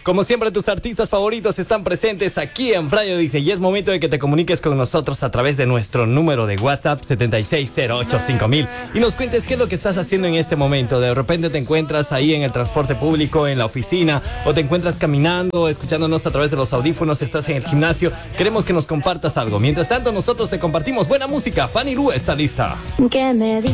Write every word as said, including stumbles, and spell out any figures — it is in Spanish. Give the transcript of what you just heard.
Como siempre, tus artistas favoritos están presentes aquí en Radio Dice y es momento de que te comuniques con nosotros a través de nuestro número de WhatsApp setenta y seis cero ocho cinco mil y nos cuentes qué es lo que estás haciendo en este momento. De repente te encuentras ahí en el transporte público, en la oficina, o te encuentras caminando, escuchándonos a través de los audífonos, estás en el gimnasio. Queremos que nos compartas algo. Mientras tanto, nosotros te compartimos buena música. Fanny Lu está lista. ¿Qué me dices?